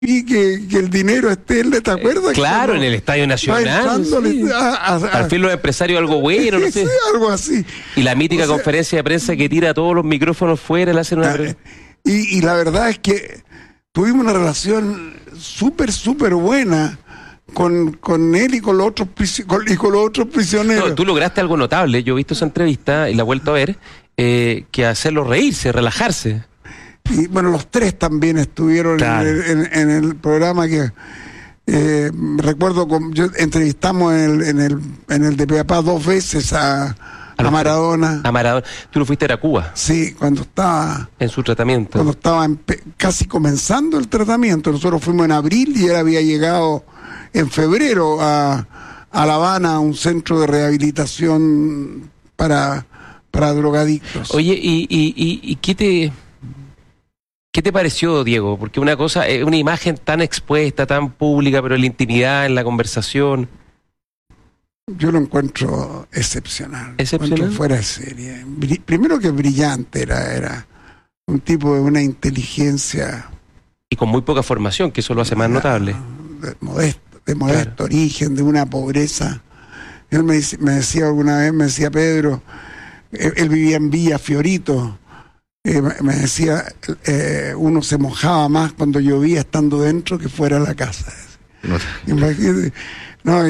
y que el dinero esté, ¿te acuerdas? Claro, en el Estadio Nacional. Sí. Al fin los empresarios algo bueno, no sé. Sí, algo así. Y la mítica conferencia de prensa que tira todos los micrófonos fuera, le hacen una... Y la verdad es que tuvimos una relación súper buena con él y con los otros prisioneros. No, tú lograste algo notable. Yo he visto esa entrevista y la he vuelto a ver, que hacerlo reírse, relajarse. Y bueno, los tres también estuvieron en el programa que recuerdo, yo entrevistamos en el de Papá 2 veces a Maradona. A Maradona. Tú lo fuiste a Cuba. Sí, cuando estaba... En su tratamiento. Cuando estaba casi comenzando el tratamiento. Nosotros fuimos en abril y él había llegado en febrero a La Habana, a un centro de rehabilitación para drogadictos. Oye, ¿y qué te pareció, Diego? Porque una cosa, una imagen tan expuesta, tan pública, pero en la intimidad, en la conversación... Yo lo encuentro excepcional. ¿Excepcional? Fuera de serie. Primero que brillante, era un tipo de una inteligencia... Y con muy poca formación, que eso lo hace más notable. De modesto origen, de una pobreza. Él me decía alguna vez, Pedro, él vivía en Villa Fiorito, me decía, uno se mojaba más cuando llovía estando dentro que fuera de la casa. Imagínate. No,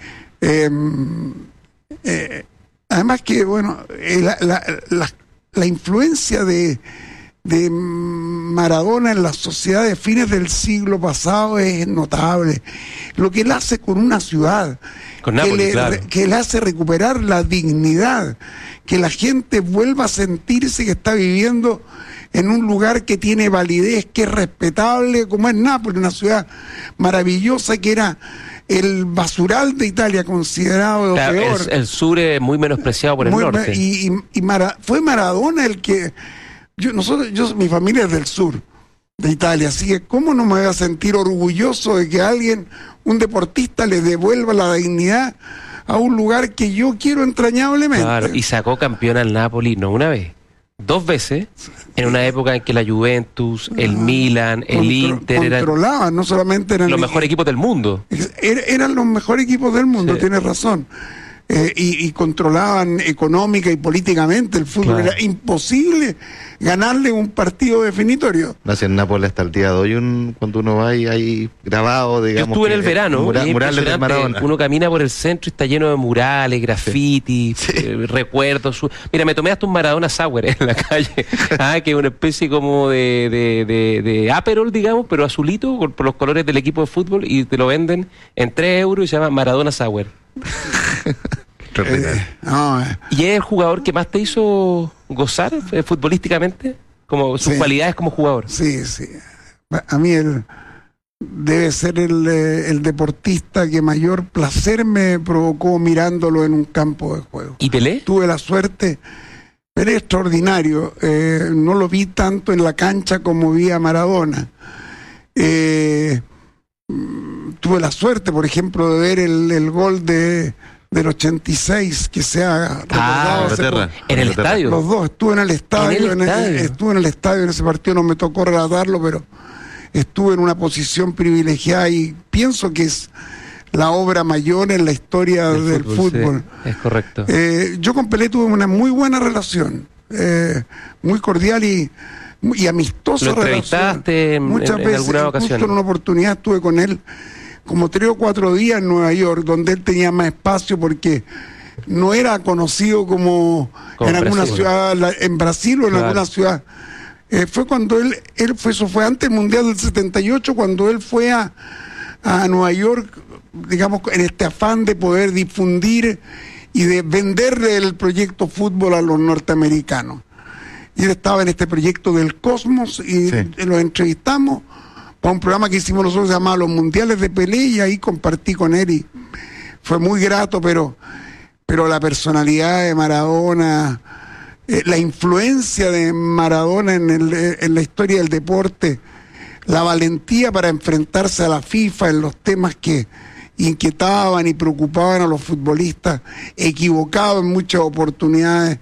además que, bueno, la influencia de Maradona en la sociedad de fines del siglo pasado es notable. Lo que él hace con una ciudad, que le hace recuperar la dignidad, que la gente vuelva a sentirse que está viviendo en un lugar que tiene validez, que es respetable, como es Nápoles, una ciudad maravillosa que era el basural de Italia, considerado peor. El sur es muy menospreciado por el norte. Fue Maradona el que... mi familia es del sur de Italia, así que ¿cómo no me voy a sentir orgulloso de que un deportista le devuelva la dignidad a un lugar que yo quiero entrañablemente? Claro, y sacó campeón al Napoli, no una vez, 2 veces, en una época en que la Juventus, el Milan, el Inter controlaban, no solamente eran los mejores equipos del mundo. Eran los mejores equipos del mundo, sí. Tienes razón. Y controlaban económica y políticamente el fútbol. Claro. Era imposible ganarle un partido definitorio. No sé, en Nápoles hasta el día de hoy, cuando uno va y hay grabado, digamos... Yo estuve en el verano, murales de Maradona. Uno camina por el centro y está lleno de murales, grafitis, recuerdos. Mira, me tomé hasta un Maradona Sour en la calle, que es una especie como de Aperol, digamos, pero azulito, por los colores del equipo de fútbol, y te lo venden en 3 euros y se llama Maradona Sour. ¿Y es el jugador que más te hizo gozar futbolísticamente? Como sus cualidades como jugador. Sí. A mí él debe ser el deportista que mayor placer me provocó mirándolo en un campo de juego. ¿Y Pelé? Tuve la suerte. Pelé es extraordinario. No lo vi tanto en la cancha como vi a Maradona. Tuve la suerte, por ejemplo, de ver el gol del 86 que se ha recordado en el estadio. Los dos, estuve en el estadio, en ese partido no me tocó relatarlo, pero estuve en una posición privilegiada y pienso que es la obra mayor en la historia del fútbol. Sí, es correcto. Yo con Pelé tuve una muy buena relación, muy cordial y amistosa. ¿Lo entrevistaste muchas veces, en alguna ocasión? En una oportunidad estuve con él como 3 o 4 días en Nueva York, donde él tenía más espacio porque no era conocido como en alguna ciudad, en Brasil o en alguna ciudad. Fue cuando eso fue antes del Mundial del 78, cuando él fue a Nueva York, digamos, en este afán de poder difundir y de venderle el proyecto fútbol a los norteamericanos. Y él estaba en este proyecto del Cosmos y lo entrevistamos para un programa que hicimos nosotros llamado Los Mundiales de Pelé, y ahí compartí con él y fue muy grato, pero la personalidad de Maradona, la influencia de Maradona en la historia del deporte, la valentía para enfrentarse a la FIFA en los temas que inquietaban y preocupaban a los futbolistas, equivocado en muchas oportunidades,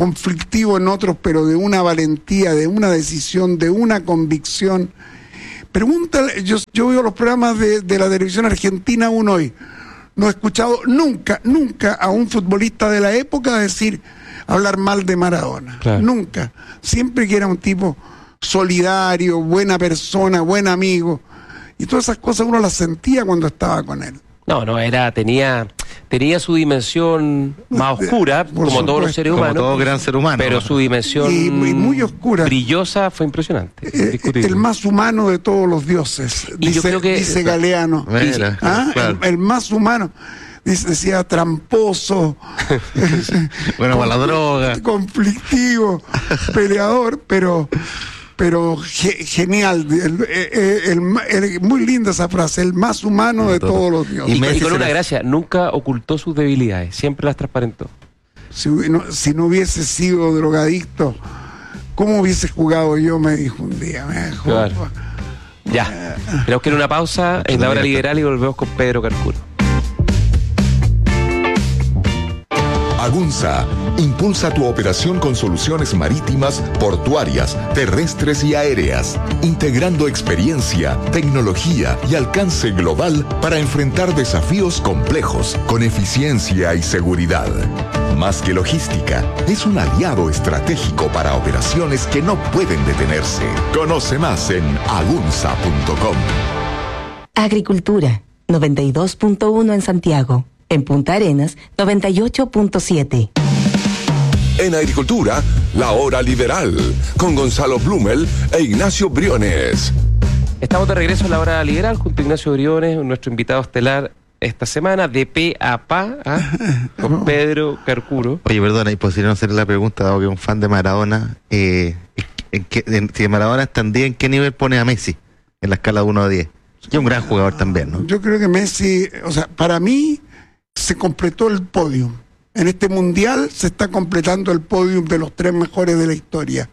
conflictivo en otros, pero de una valentía, de una decisión, de una convicción. Pregúntale, yo veo los programas de la televisión argentina aún hoy. No he escuchado nunca a un futbolista de la época hablar mal de Maradona. Claro. Nunca. Siempre que era un tipo solidario, buena persona, buen amigo. Y todas esas cosas uno las sentía cuando estaba con él. No, tenía su dimensión más oscura, como todos los seres humanos. Como todo gran ser humano. Pero su dimensión y muy oscura, brillosa, fue impresionante. El más humano de todos los dioses, dice Galeano. Mira, claro. El más humano. Decía tramposo, bueno, para la droga, conflictivo, peleador, pero genial, muy linda esa frase, el más humano de todos los dioses. Y con una gracia, nunca ocultó sus debilidades, siempre las transparentó. Si no hubiese sido drogadicto, ¿cómo hubiese jugado yo? Me dijo un día. Claro. Ya, tenemos que ir a una pausa en la hora liberal y volvemos con Pedro Carcuro. Agunza impulsa tu operación con soluciones marítimas, portuarias, terrestres y aéreas, integrando experiencia, tecnología y alcance global para enfrentar desafíos complejos con eficiencia y seguridad. Más que logística, es un aliado estratégico para operaciones que no pueden detenerse. Conoce más en agunza.com. Agricultura, 92.1 en Santiago. En Punta Arenas, 98.7. En Agricultura, la hora liberal, con Gonzalo Blumel e Ignacio Briones. Estamos de regreso en la hora liberal junto a Ignacio Briones, nuestro invitado estelar esta semana, de pe a pa, con Pedro Carcuro. Oye, perdona, y posible hacerle la pregunta, dado que es un fan de Maradona, si Maradona está en 10, ¿en qué nivel pone a Messi? En la escala de 1 a 10. Que es un gran jugador también, ¿no? Yo creo que Messi, para mí, se completó el podium. En este mundial se está completando el podium de los 3 mejores de la historia.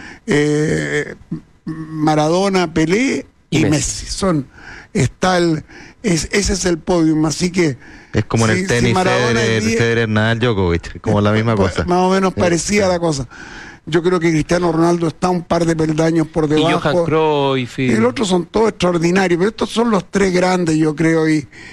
Maradona, Pelé y Messi. Ese es el podium, así que... Es como en el tenis, Federer, Nadal, Djokovic, como la misma cosa. Más o menos parecida la cosa. Yo creo que Cristiano Ronaldo está un par de peldaños por debajo. Y Johan Cruyff. Y el otro son todos extraordinarios, pero estos son los 3 grandes, yo creo,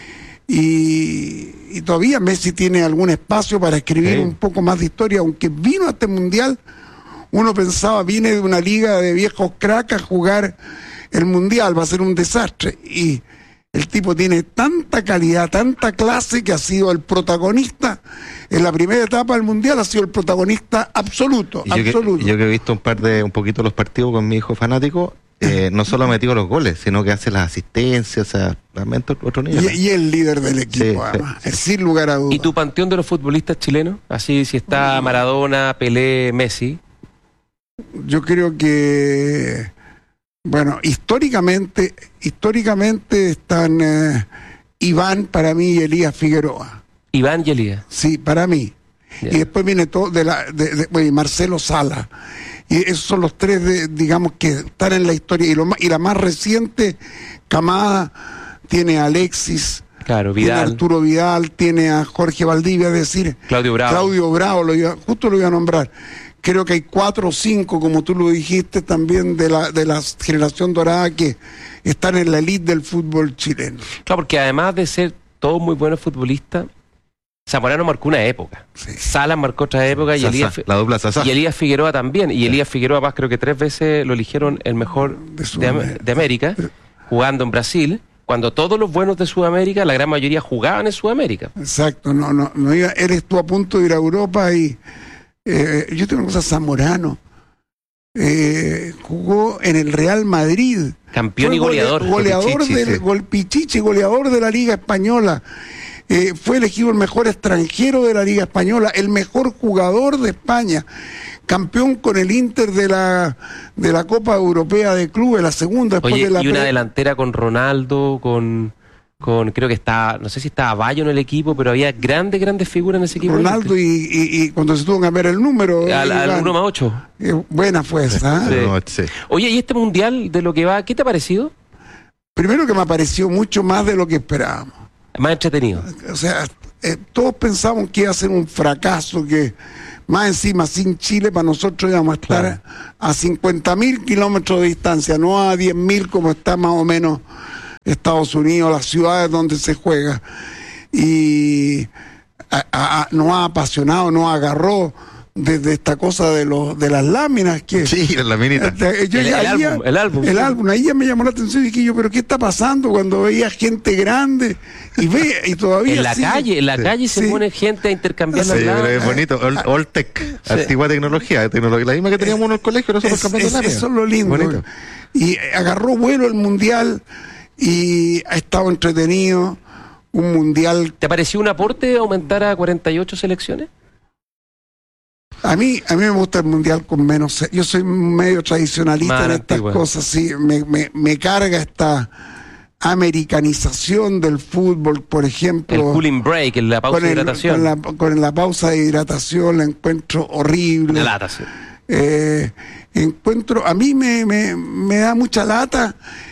y todavía Messi tiene algún espacio para escribir un poco más de historia, aunque vino a este mundial, uno pensaba, viene de una liga de viejos cracks a jugar el mundial, va a ser un desastre, y el tipo tiene tanta calidad, tanta clase, que ha sido el protagonista en la primera etapa del mundial, ha sido el protagonista absoluto. Yo que he visto un poquito los partidos con mi hijo fanático, no solo ha metido los goles, sino que hace las asistencias, realmente otro nivel. Y el líder del equipo, además, sin lugar a dudas. ¿Y tu panteón de los futbolistas chilenos? Así, si está Maradona, Pelé, Messi. Yo creo que, históricamente están Iván, para mí, y Elías Figueroa. Iván y Elías. Sí, para mí. Yeah. Y después viene todo Marcelo Sala. Y esos son los 3 digamos, que están en la historia. Y la más reciente camada tiene a Alexis, claro, tiene a Arturo Vidal, tiene a Jorge Valdivia, es decir, Claudio Bravo, justo lo iba a nombrar. Creo que hay 4 o 5, como tú lo dijiste, también de la generación dorada, que están en la elite del fútbol chileno. Claro, porque además de ser todos muy buenos futbolistas, Zamorano marcó una época. Sí. Salas marcó otra época y la dupla Sasá. Y Elías Figueroa también. Y Elías Figueroa, más creo que 3 veces lo eligieron el mejor de América, jugando en Brasil, cuando todos los buenos de Sudamérica, la gran mayoría jugaban en Sudamérica. Exacto, no iba, él estuvo a punto de ir a Europa y yo tengo una cosa, Zamorano jugó en el Real Madrid. Campeón y goleador. Pichichi, goleador de la Liga Española. Fue elegido el mejor extranjero de la Liga Española, el mejor jugador de España, campeón con el Inter de la Copa Europea de Clubes, la segunda después de la... Y una delantera con Ronaldo, con creo que estaba, no sé si estaba Bayo en el equipo, pero había grandes figuras en ese equipo. Ronaldo y cuando se tuvo que cambiar el número... Al 1+8. Buena fue esa. Sí. Oye, ¿y este mundial de lo que va, qué te ha parecido? Primero que me ha parecido mucho más de lo que esperábamos. Más entretenido. O sea, todos pensamos que iba a ser un fracaso, que más encima sin Chile para nosotros íbamos a estar a 50.000 kilómetros de distancia, no a 10.000 como está más o menos Estados Unidos, las ciudades donde se juega. Y nos ha apasionado, nos agarró desde esta cosa de las láminas que sí, las laminitas. El álbum. Ahí ya me llamó la atención y dije yo, pero ¿qué está pasando? Cuando veía gente grande y todavía en la calle se pone gente a intercambiar las láminas. Pero es bonito, Old Tech, antigua tecnología, la misma que teníamos en el colegio, nosotros cambiando láminas. Eso es lo lindo. Bonito. Y agarró vuelo el mundial y ha estado entretenido. Un mundial. ¿Te pareció un aporte aumentar a 48 selecciones? A mí me gusta el mundial con menos. Yo soy medio tradicionalista en estas cosas. Sí, me carga esta americanización del fútbol, por ejemplo. El cooling break, la pausa de hidratación. Con la pausa de hidratación la encuentro horrible. La lata, sí. A mí me da mucha lata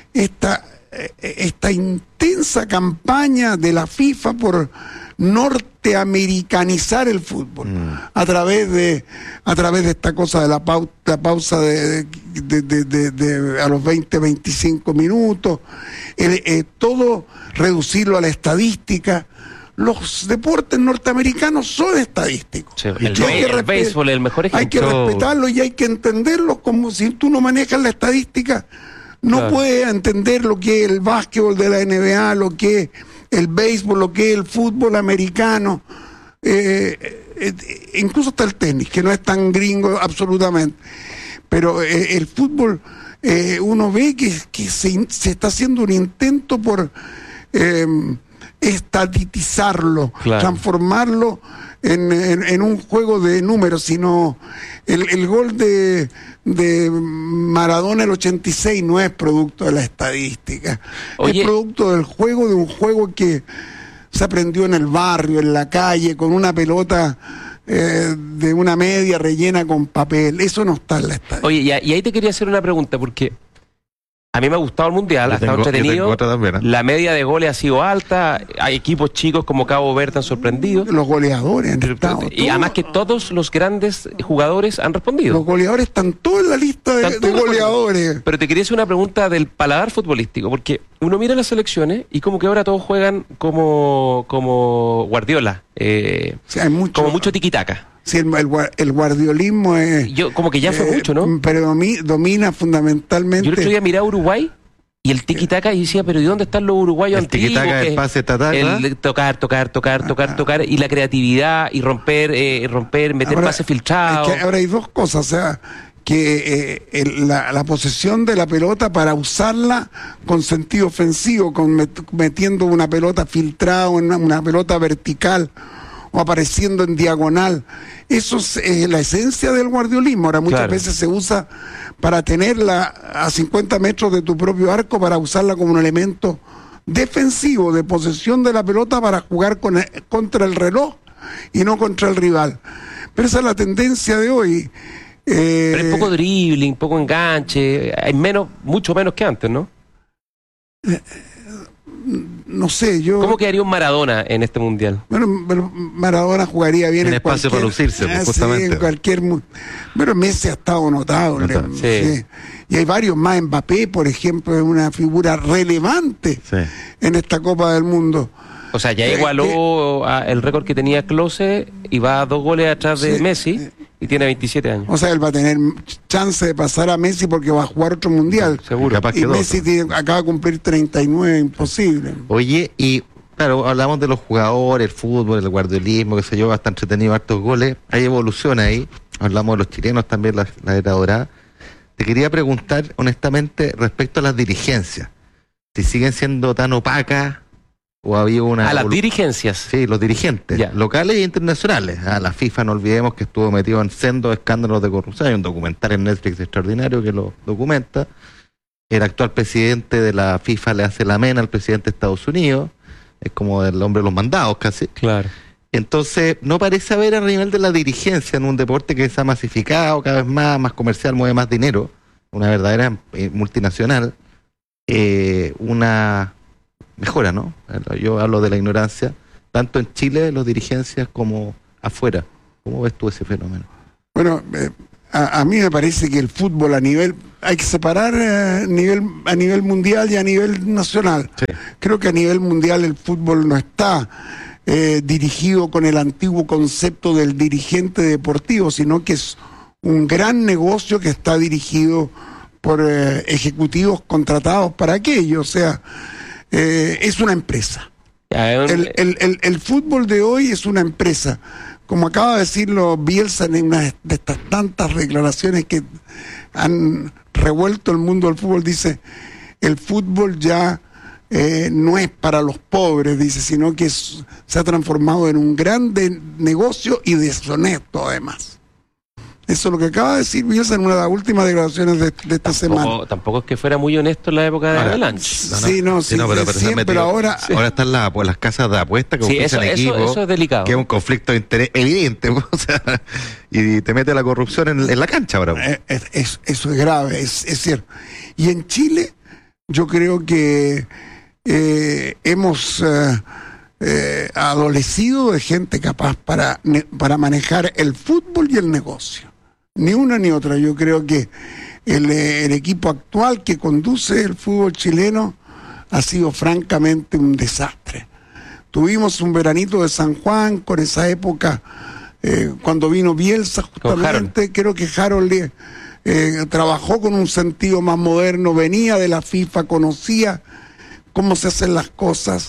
esta intensa campaña de la FIFA por norteamericanizar el fútbol a través de esta cosa de la pausa de a los 20-25 minutos, todo reducirlo a la estadística. Los deportes norteamericanos son estadísticos. Sí, el béisbol es el mejor ejemplo. Hay que respetarlo y hay que entenderlo, como si tú no manejas la estadística. No puedes entender lo que es el básquetbol de la NBA, lo que es el béisbol, lo que es el fútbol americano, incluso hasta el tenis, que no es tan gringo absolutamente. Pero el fútbol, uno ve que se está haciendo un intento por estatizarlo, transformarlo en un juego de números, sino el gol de Maradona el 86 no es producto de la estadística. Oye, es producto del juego, de un juego que se aprendió en el barrio, en la calle, con una pelota de una media rellena con papel. Eso no está en la estadística. Oye, y ahí te quería hacer una pregunta, porque a mí me ha gustado el mundial, ha estado entretenido. La media de goles ha sido alta. Hay equipos chicos como Cabo Verde han sorprendido. Los goleadores han estado. Y además que todos los grandes jugadores han respondido. Los goleadores están todos en la lista de goleadores. Pero te quería hacer una pregunta del paladar futbolístico, porque uno mira las selecciones y como que ahora todos juegan como Guardiola. Sí, hay como mucho tiquitaca. Sí, el guardiolismo es... como que ya fue mucho, ¿no? Pero domina fundamentalmente... Yo el otro día miré a Uruguay y el tiki-taka y decía, pero ¿y dónde están los uruguayos antiguos? El tiki-taka, el pase el tocar, y la creatividad, y romper, meter pases filtrados. Ahora hay dos cosas, o sea, que la posesión de la pelota para usarla con sentido ofensivo, metiendo una pelota filtrada, una pelota vertical, o apareciendo en diagonal. Eso es la esencia del guardiolismo. Ahora muchas veces se usa para tenerla a 50 metros de tu propio arco, para usarla como un elemento defensivo, de posesión de la pelota, para jugar contra el reloj y no contra el rival. Pero esa es la tendencia de hoy. Pero hay poco dribbling, poco enganche, hay mucho menos que antes, ¿no? No sé, ¿Cómo quedaría un Maradona en este mundial? Bueno, Maradona jugaría bien en espacio para lucirse, justamente. Sí, en cualquier... Pero Messi ha estado notable. Sí. Y hay varios más. Mbappé, por ejemplo, es una figura relevante en esta Copa del Mundo. O sea, ya igualó el récord que tenía Klose y va a 2 goles atrás de Messi y tiene 27 años. O sea, él va a tener chance de pasar a Messi porque va a jugar otro mundial. Seguro. Y Messi acaba de cumplir 39, imposible. Oye, y claro, hablamos de los jugadores, el fútbol, el guardiolismo, qué sé yo, bastante entretenido, hartos goles. Hay evolución ahí. Hablamos de los chilenos también, la era dorada. Te quería preguntar, honestamente, respecto a las dirigencias. Si siguen siendo tan opacas, o había una... A las dirigencias. Sí, los dirigentes, locales e internacionales. A la FIFA, no olvidemos que estuvo metido en sendos escándalos de corrupción. Hay un documental en Netflix extraordinario que lo documenta. El actual presidente de la FIFA le hace la mena al presidente de Estados Unidos. Es como el hombre de los mandados casi. Claro. Entonces, no parece haber a nivel de la dirigencia en un deporte que se ha masificado cada vez más comercial, mueve más dinero, una verdadera multinacional, una... mejora, ¿no? Yo hablo de la ignorancia, tanto en Chile, las dirigencias, como afuera. ¿Cómo ves tú ese fenómeno? Bueno, a mí me parece que el fútbol hay que separar a nivel mundial y a nivel nacional. Sí. Creo que a nivel mundial el fútbol no está dirigido con el antiguo concepto del dirigente deportivo, sino que es un gran negocio que está dirigido por ejecutivos contratados para aquello. O sea, es una empresa. El fútbol de hoy es una empresa. Como acaba de decirlo Bielsa en una de estas tantas declaraciones que han revuelto el mundo del fútbol, dice, el fútbol ya no es para los pobres, dice, sino que se ha transformado en un gran negocio y deshonesto además. Eso es lo que acaba de decir Bielsa en una de las últimas declaraciones de esta semana. Tampoco es que fuera muy honesto en la época de Avalanche. Sí, pero ahora están las casas de apuestas que ofrecen equipos, eso es delicado. Que es un conflicto de interés evidente, o sea, y te mete la corrupción en la cancha ahora. Eso es grave, es cierto. Y en Chile yo creo que hemos adolecido de gente capaz para manejar el fútbol y el negocio. Ni una ni otra. Yo creo que el equipo actual que conduce el fútbol chileno ha sido francamente un desastre. Tuvimos un veranito de San Juan con esa época, cuando vino Bielsa justamente, creo que Harold trabajó con un sentido más moderno, venía de la FIFA, conocía cómo se hacen las cosas,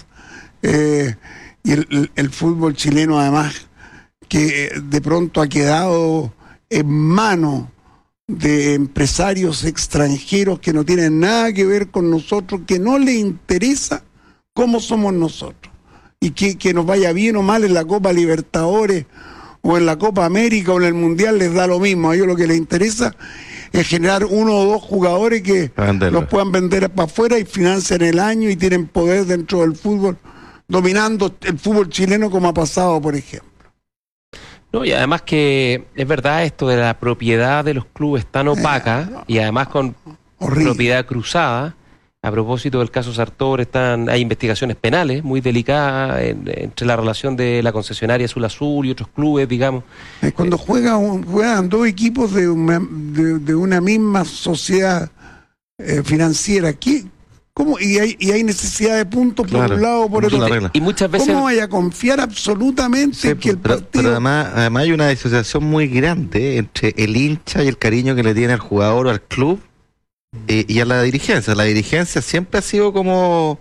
y el fútbol chileno además que de pronto ha quedado en manos de empresarios extranjeros que no tienen nada que ver con nosotros, que no les interesa cómo somos nosotros, y que nos vaya bien o mal en la Copa Libertadores o en la Copa América o en el Mundial, les da lo mismo. A ellos lo que les interesa es generar 1 o 2 jugadores que los puedan vender para afuera y financian el año y tienen poder dentro del fútbol, dominando el fútbol chileno como ha pasado, por ejemplo. No, y además que es verdad esto de la propiedad de los clubes tan opaca y además con propiedad cruzada. A propósito del caso Sartor, hay investigaciones penales muy delicadas entre la relación de la concesionaria Azul Azul y otros clubes, digamos. Cuando juegan 2 equipos de una misma sociedad financiera, ¿cómo? Y hay necesidad de puntos por un lado o por el otro. Y muchas veces, ¿cómo vaya a confiar absolutamente en que el partido? Pero además hay una disociación muy grande entre el hincha y el cariño que le tiene al jugador o al club y a la dirigencia. La dirigencia siempre ha sido como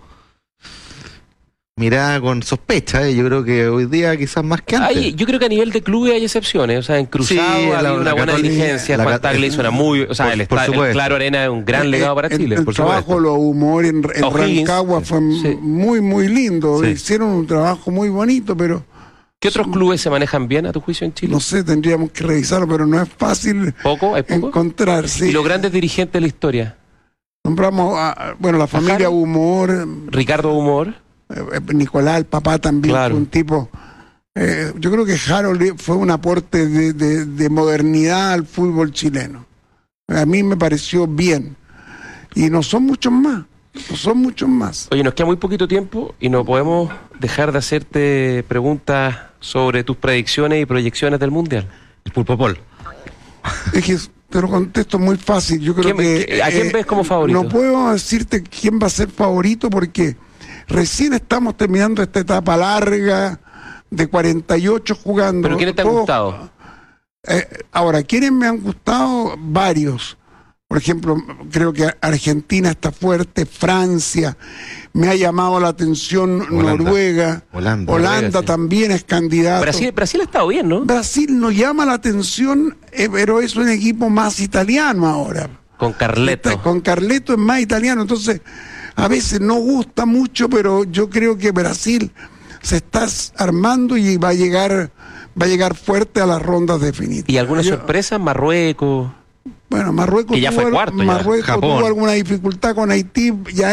mirada con sospecha, yo creo que hoy día quizás más que antes. Yo creo que a nivel de clubes hay excepciones, o sea, en Cruzado hay una buena dirigencia, Juan Tagle hizo una el Claro Arena es un gran legado para Chile. El trabajo, los Humor en Rancagua fue muy, muy lindo, hicieron un trabajo muy bonito, pero... ¿Qué otros clubes se manejan bien a tu juicio en Chile? No sé, tendríamos que revisarlo, pero no es fácil encontrar. Sí. ¿Y los grandes dirigentes de la historia? Nombramos la familia Humor. Ricardo Humor. Nicolás, el papá también, claro. Fue un tipo... yo creo que Harold fue un aporte de modernidad al fútbol chileno. A mí me pareció bien. Y no son muchos más. Oye, nos queda muy poquito tiempo y no podemos dejar de hacerte preguntas sobre tus predicciones y proyecciones del Mundial. El Pulpopol. Es que te lo contesto muy fácil. Yo creo que... ¿A quién ves como favorito? No puedo decirte quién va a ser favorito porque recién estamos terminando esta etapa larga de 48 jugando. ¿Pero quiénes te han gustado? Ahora, ¿quiénes me han gustado? Varios. Por ejemplo, creo que Argentina está fuerte, Francia, me ha llamado la atención Noruega, Holanda también es candidato. Brasil ha estado bien, ¿no? Brasil nos llama la atención, pero es un equipo más italiano ahora. Con Carleto. Con Carleto es más italiano, entonces a veces no gusta mucho, pero yo creo que Brasil se está armando y va a llegar fuerte a las rondas definitivas. ¿Y alguna sorpresa? Marruecos. Bueno, Marruecos, que ya fue cuarto, Marruecos tuvo alguna dificultad con Haití,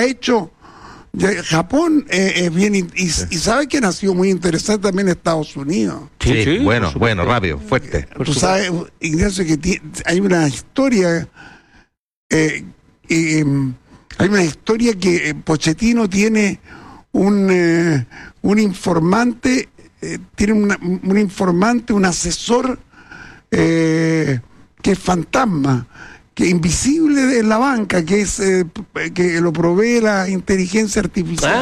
Japón es bien, y sabe que ha sido muy interesante también Estados Unidos. Sí, bueno, rápido, fuerte. Tú sabes, Ignacio, que hay una historia, que Pochettino tiene un informante tiene un informante, un asesor que es fantasma, que invisible en la banca, que lo provee la inteligencia artificial.